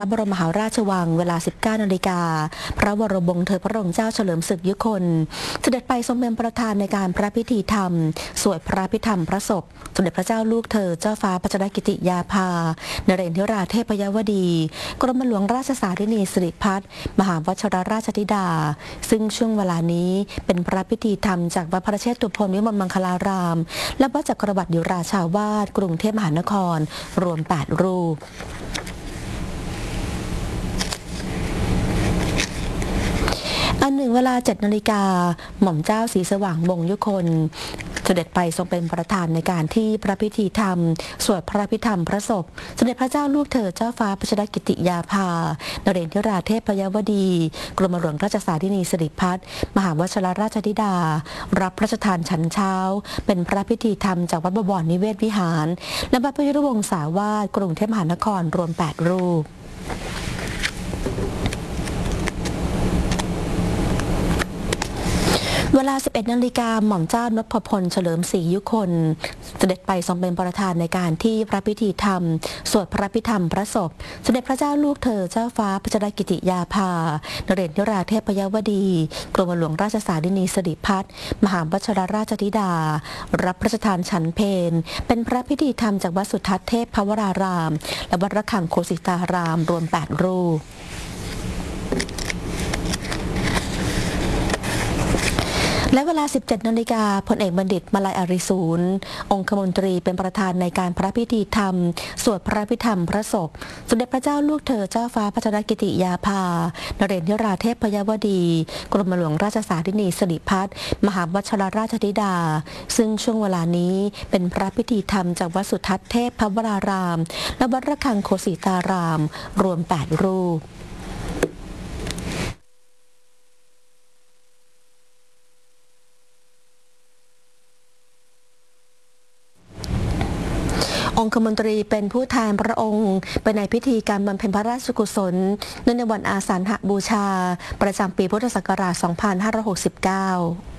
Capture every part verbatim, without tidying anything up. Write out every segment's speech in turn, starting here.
พระบรมมหาราชวังเวลา สิบเก้านาฬิกา พระวรวงศ์เธอพระองค์เจ้าเฉลิมศึกยุคนเสด็จไปทรงเป็นประธานในการพระพิธีธรรมสวดพระพิธรรมพระศพสมเด็จพระเจ้าลูกเธอเจ้าฟ้าพัชรกิติยาภานเรศธิราเทพยวดีกรมหลวงราชสารินีสิริพัฒน์มหาวชิรราชธิดาซึ่งช่วงเวลานี้เป็นพระพิธีธรรมจากวัดพระเชตุพนวิมลมังคลารามและวัดจักรวรรดิยุราชาวาสกรุงเทพมหานครรวมแปดรูปอันหนึ่งเวลาเจ็ดนาฬิกาหม่อมเจ้าศรีสว่างวงศ์ยุคนเสด็จไปทรงเป็นประธานในการที่พระพิธีธรรมสวดพระพิธรรมพระศพสมเด็จพระเจ้าลูกเธอเจ้าฟ้าพัชรกิติยาภานเรศธิราเทพยวดีกรมหลวงราชสารินีสิริพัฒน์มหาวชิรราชธิดารับพระราชทานฉันเช้าเป็นพระพิธีธรรมจากวัดบวรนิเวศวิหารและวัดพระยุรวงศาวาสกรุงเทพมหานครรวมแปดรูปเวลา สิบเอ็ดนาฬิกาหม่อมเจ้านพพลเฉลิมศรียุคนเสด็จไปทรงเป็นประธานในการที่พระพิธีธรรมสวดพระพิธรรมพระศพสมเด็จพระเจ้าลูกเธอเจ้าฟ้าพัชรกิติยาภานเรศธิราเทพยวดีกรมหลวงราชสารินีสิริพัฒน์มหาวชิรราชธิดารับพระราชทานฉันเพลเป็นพระพิธีธรรมจากวัดสุทัศน์เทพภวรารามและวัดระฆังโคสิตารามรวมแปดรูปและเวลา สิบเจ็ดนาฬิกาพลเอกบัณฑิตมาลัยอาริสูรองคมนตรีเป็นประธานในการพระพิธีธรรมสวดพระพิธรรมพระศพสมเด็จพระเจ้าลูกเธอเจ้าฟ้าพัชรกิติยาภานเรศธิราเทพยวดีกรมหลวงราชสารินีสิริพัฒน์มหาวชิรราชธิดาซึ่งช่วงเวลานี้เป็นพระพิธีธรรมจากวัดสุทัศน์เทพภวรารามและวัดระฆังโคสิตารามรวมแปดรูปองคมนตรีเป็นผู้แทนพระองค์ไปในพิธีการบำเพ็ญพระราชกุศลเนื่องในวันอาสาฬหบูชาประจำปีพุทธศักราช สองพันห้าร้อยหกสิบเก้า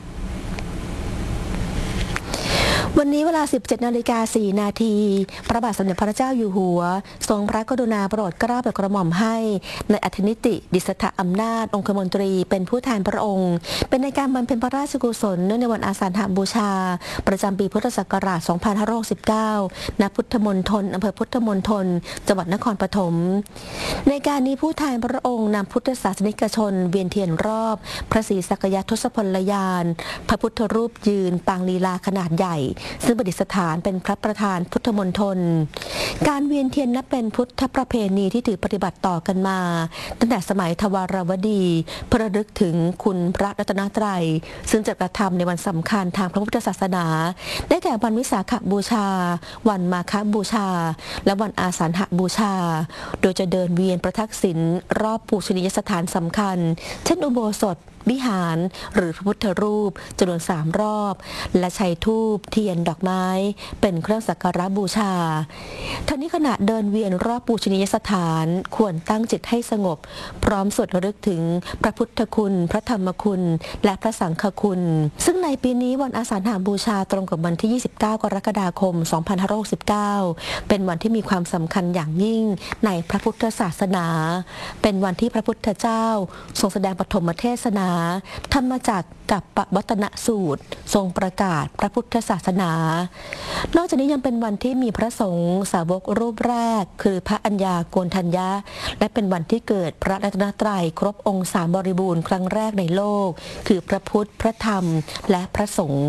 วันนี้เวลา สิบเจ็ดนาฬิกาสี่นาทีพระบาทสมเด็จพระเจ้าอยู่หัวทรงพระกรุณาโปรดเกล้าโปรดกระหม่อมให้ในอัธนิติดิษฐอำนาจองคมนตรีเป็นผู้แทนพระองค์เป็นในการบำเพ็ญพระราชกุศลเนื่องในวันอาสาฬหบูชาประจำปีพุทธศักราช สองพันห้าร้อยหกสิบเก้า ณ พุทธมณฑลอำเภอพุทธมณฑลจังหวัดนครปฐมในการนี้ผู้แทนพระองค์นำพุทธศาสนิกชนเวียนเทียนรอบพระศรีสักยทศพลยานพระพุทธรูปยืนปางลีลาขนาดใหญ่ซึ่งประดิษฐานเป็นพระประธานพุทธมณฑลการเวียนเทียนนับเป็นพุทธประเพณีที่ถือปฏิบัติต่อกันมาตั้งแต่สมัยทวารวดีเพื่อระลึกถึงคุณพระรัตนตรัยซึ่งจะกระทำในวันสำคัญทางพระพุทธศาสนาได้แก่วันวิสาขบูชาวันมาฆบูชาและวันอาสาฬหบูชาโดยจะเดินเวียนประทักษิณรอบปูชนียสถานสำคัญเช่นอุโบสถวิหารหรือพระพุทธรูปจำนวนสามรอบและใช้ธูปเทียนดอกไม้เป็นเครื่องสักการะบูชาทั้งนี้ขณะเดินเวียนรอบปูชนียสถานควรตั้งจิตให้สงบพร้อมสวดระลึกถึงพระพุทธคุณพระธรรมคุณและพระสังฆคุณซึ่งในปีนี้วันอาสาฬหบูชาตรงกับวันที่ ยี่สิบเก้า กรกฎาคม สองพันห้าร้อยหกสิบเก้า เป็นวันที่มีความสำคัญอย่างยิ่งในพระพุทธศาสนาเป็นวันที่พระพุทธเจ้าทรงแสดงปฐมเทศนาธรรมจักรกับปวัตนสูตรทรงประกาศพระพุทธศาสนานอกจากนี้ยังเป็นวันที่มีพระสงฆ์สาวกรูปแรกคือพระอัญญาโกณทัญญะและเป็นวันที่เกิดพระรัตนตรัยครบองค์สามบริบูรณ์ครั้งแรกในโลกคือพระพุทธพระธรรมและพระสงฆ์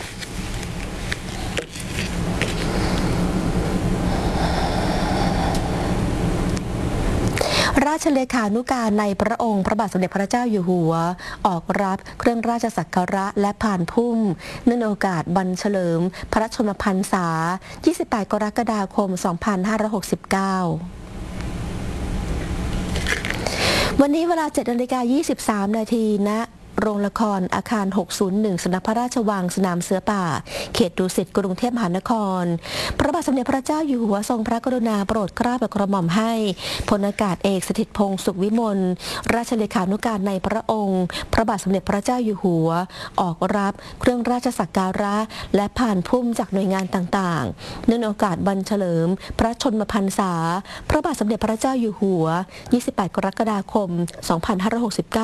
ราชเลขานุการในพระองค์พระบาทสมเด็จพระเจ้าอยู่หัวออกรับเครื่องราชสักการะและผ่านพุ่มเนื่องในโอกาสวันเฉลิมพระชนมพรรษา ยี่สิบแปด กรกฎาคม สองพันห้าร้อยหกสิบเก้า วันนี้เวลา เจ็ดนาฬิกายี่สิบสามนาทีณโรงละครอาคาร หกศูนย์หนึ่ง สำนักพระราชวังสนามเสือป่า เขตดุสิตกรุงเทพมหานคร พระบาทสมเด็จพระเจ้าอยู่หัวทรงพระกรุณาโปรดเกล้าโปรดกระหม่อมให้พลอากาศเอกสถิตพงษ์สุขวิมลราชเลขานุการในพระองค์ พระบาทสมเด็จพระเจ้าอยู่หัวออกรับเครื่องราชสักการะและผ่านพุ่มจากหน่วยงานต่างๆเนื่องในโอกาสวันเฉลิมพระชนมพรรษาพระบาทสมเด็จพระเจ้าอยู่หัว ยี่สิบแปด กรกฎาคม สองพันห้าร้อยหกสิบเก้า